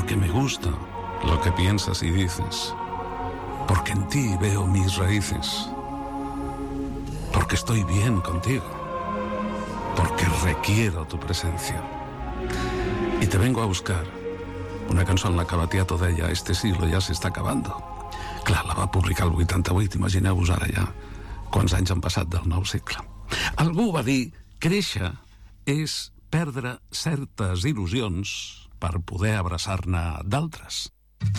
porque me gusta lo que piensas y dices, porque en ti veo mis raíces, porque estoy bien contigo, porque requiero tu presencia. I te vengo a buscar. Una cançó en la que batia tot deia «Este siglo ja s'està acabando». Clar, la va publicar el 88, imagineu-vos ara ja quants anys han passat del nou segle. Algú va dir «Créixer és perdre certes il·lusions per poder abraçar-ne d'altres».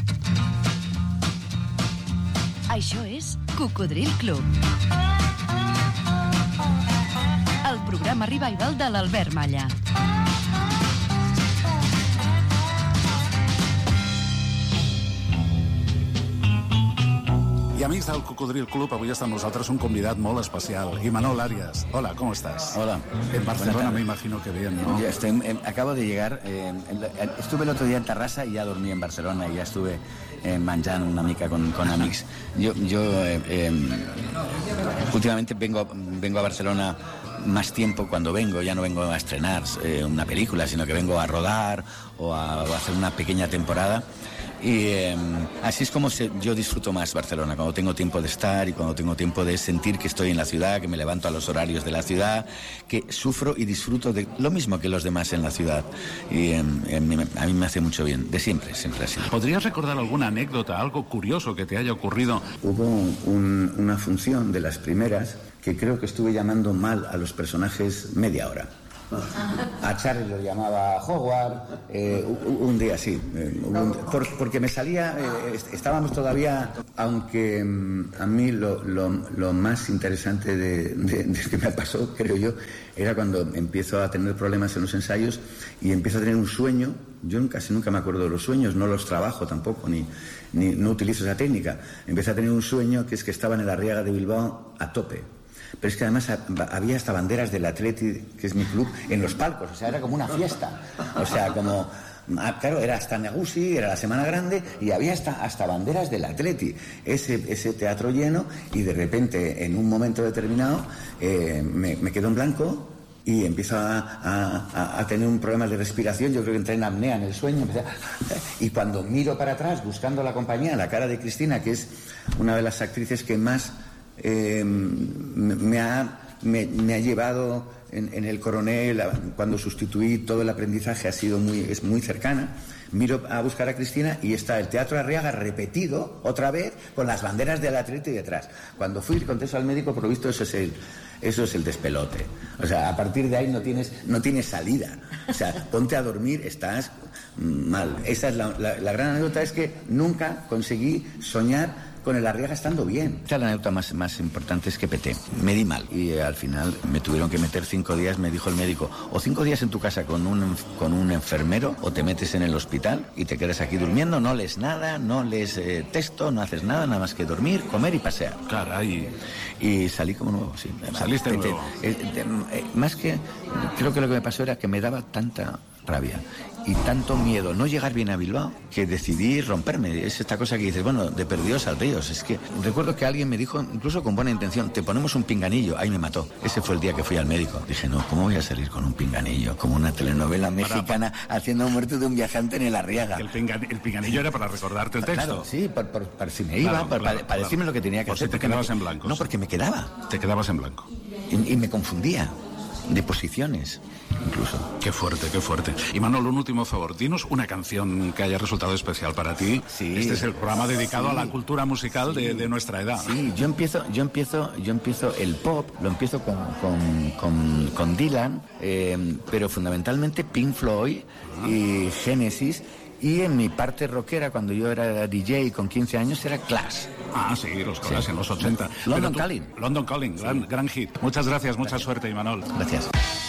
Això és Cocodril Club. El programa revival de l'Albert Malla. I amics del Cocodril Club, avui està amb nosaltres un convidat molt especial, Imanol Arias. Hola, ¿cómo estás? Hola. En Barcelona me imagino que bien, ¿no? Ya acabo de llegar, estuve el otro día en Terrassa y ya dormí en Barcelona y ya estuve menjant una mica con amics. Yo últimamente vengo a Barcelona más tiempo cuando vengo, ya no vengo a estrenar una película, sino que vengo a rodar o a hacer una pequeña temporada. Y así es como yo disfruto más Barcelona, cuando tengo tiempo de estar y cuando tengo tiempo de sentir que estoy en la ciudad, que me levanto a los horarios de la ciudad, que sufro y disfruto de lo mismo que los demás en la ciudad. Y a mí me hace mucho bien, de siempre así. ¿Podrías recordar alguna anécdota, algo curioso que te haya ocurrido? Hubo una función de las primeras que creo que estuve llamando mal a los personajes media hora. A Charlie lo llamaba Howard, un día sí, porque me salía, estábamos todavía, aunque a mí lo más interesante de que me pasó, creo yo, era cuando empiezo a tener problemas en los ensayos y empiezo a tener un sueño. Yo casi nunca me acuerdo de los sueños, no los trabajo tampoco, ni no utilizo esa técnica. Empecé a tener un sueño que es que estaba en el Arriaga de Bilbao a tope. Pero es que además había hasta banderas del Atleti, que es mi club, en los palcos, o sea, era como una fiesta. O sea, como, claro, era hasta Nagusi, era la Semana Grande, y había hasta banderas del Atleti. Ese teatro lleno, y de repente, en un momento determinado, me quedo en blanco y empiezo a tener un problema de respiración. Yo creo que entré en apnea en el sueño. Y cuando miro para atrás, buscando la compañía, la cara de Cristina, que es una de las actrices que más me ha llevado en El Coronel, cuando sustituí todo el aprendizaje, es muy cercana. Miro a buscar a Cristina y está el Teatro Arriaga repetido otra vez con las banderas del Atleti detrás. Cuando fui y conté eso al médico, por lo visto eso es el despelote. O sea, a partir de ahí no tienes salida. O sea, ponte a dormir, estás mal. Esa es la gran anécdota, es que nunca conseguí soñar con el Arriaga estando bien. La anécdota más importante es que peté. Me di mal y al final me tuvieron que meter 5 días, me dijo el médico, o 5 días en tu casa con un enfermero, o te metes en el hospital y te quedas aquí durmiendo, no lees nada, no lees texto, no haces nada más que dormir, comer y pasear. Caray. Y salí como nuevo, sí. Saliste nuevo. Más que, creo que lo que me pasó era que me daba tanta rabia y tanto miedo no llegar bien a Bilbao que decidí romperme. Es esta cosa que dices, bueno, de perdidos al ríos. Es que recuerdo que alguien me dijo, incluso con buena intención, te ponemos un pinganillo. Ahí me mató. Ese fue el día que fui al médico. Dije, no, ¿cómo voy a salir con un pinganillo? Como una telenovela mexicana haciendo muerte de un viajante en el Arriaga. El pinganillo era para recordarte el texto. Claro, sí, para si me iba, para decirme lo que tenía que hacer. Por si te quedabas en blanco. No, porque me quedaba. Te quedabas en blanco. Y me confundía de posiciones. Incluso. Qué fuerte, qué fuerte. Y Manol, un último favor, dinos una canción que haya resultado especial para ti. Sí, este es el programa dedicado a la cultura musical de nuestra edad. Sí, yo empiezo el pop, lo empiezo con Dylan, pero fundamentalmente Pink Floyd y Genesis. Y en mi parte rockera, cuando yo era DJ con 15 años, era Clash. Ah, sí, los Clash, sí. En los 80. London Calling. London Calling, gran hit. Muchas gracias, mucha suerte, Imanol. Gracias.